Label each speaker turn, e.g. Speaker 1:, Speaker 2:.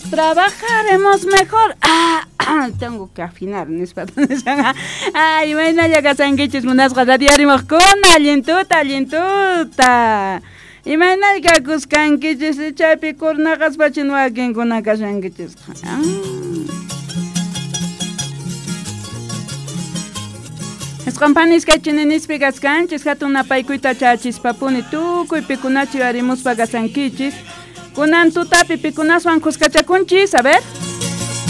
Speaker 1: juntos trabajaremos mejor. Tengo que afinar, ay, bueno, ya casanquichis munasqa radiarimos con allintuta. Imanayqa kuskankichis chaypi kurnaqa pachin wakinkuna kashankichis. Esqampanis kachininispi kaskanchis hatun apaykuyta chachispapuni tukuy pikunachi arimuspa kasankichis. Kunan tutapi pikunaswan kuskachakunchis, a ver.